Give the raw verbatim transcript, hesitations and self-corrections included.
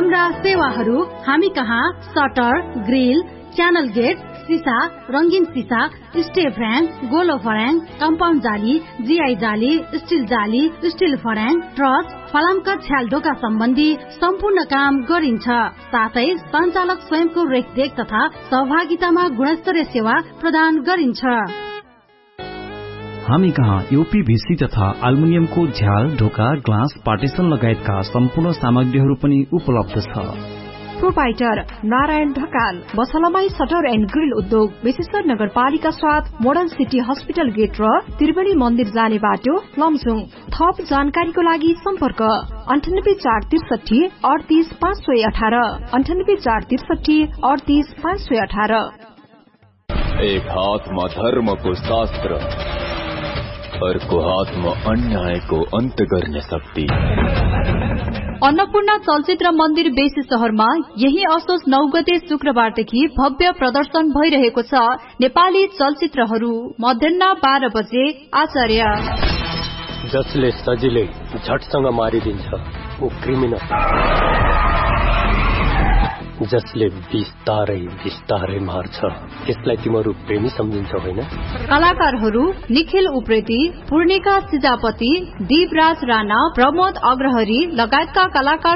हाम्रा सेवाहरू हामी कहाँ सटर, ग्रिल, च्यानल गेट, सिसा, रंगीन सिसा, स्टेप र्याङ, गोलो फर्याङ, कम्पाउन्ड जाली, जीआई जाली, स्टिल जाली, स्टिल फर्याङ, ट्रस, फलामका छ्याल ढोका सम्बन्धी सम्पूर्ण काम गरिन्छ। साथै सञ्चालक स्वयंको रेखदेख तथा सहभागितामा गुणस्तरीय सेवा प्रदान गरिन्छ। हामी कहाँ यूपीभीसी तथा एल्युमिनियमको झ्याल, ढोका, ग्लास, पार्टिसन लगायतका सम्पूर्ण सामग्रीहरू पनि उपलब्ध छ। Proprietor Narayan Dhakal, बसलमाई shutter and grill उद्योग, विशेषकर नगरपालिका साथ मोडर्न सिटी हस्पिटल गेट र त्रिवेणी मन्दिर जाने बाटो, लमजुङ। थप जानकारीको लागि सम्पर्क अन्ठानब्बे चार त्रिसठी अडतीस पाँच सय अठार अन्ठानब्बे चार त्रिसठी अडतीस पाँच सय अठार। एक हातमा धर्मको शास्त्र, अर्को हातमा अन्यायको अन्त गर्ने शक्ति। अन्नपूर्ण चलचित्र मन्दिर बेसी शहरमा यही असोज नौ गते शुक्रबारदेखि भव्य प्रदर्शन भइरहेको छ। नेपाली चलचित्रहरू मध्याह बाह्र बजे। आचार्य जसले सजिलै झटसँग मारिदिन्छ ऊ क्रिमिनल, जसले बिस्तारै बिस्तारै मार्छ त्यसलाई तिमीहरू प्रेमी सम्झिन्छ होइन? कलाकारहरू निखिल उप्रेती, पूर्णिका सिजापति, दीपराज राणा, प्रमोद अग्रहरी लगायतका कलाकार